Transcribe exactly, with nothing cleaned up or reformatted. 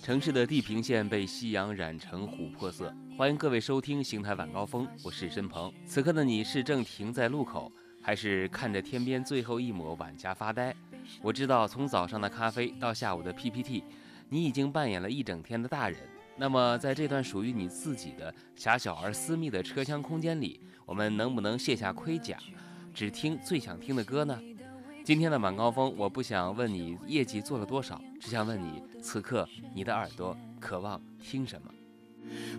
城市的地平线被夕阳染成琥珀色。欢迎各位收听邢台晚高峰，我是申鹏。此刻的你是正停在路口，还是看着天边最后一抹晚霞发呆？我知道，从早上的咖啡到下午的 P P T， 你已经扮演了一整天的大人。那么在这段属于你自己的狭小而私密的车厢空间里，我们能不能卸下盔甲，只听最想听的歌呢？今天的晚高峰，我不想问你业绩做了多少，只想问你此刻你的耳朵渴望听什么。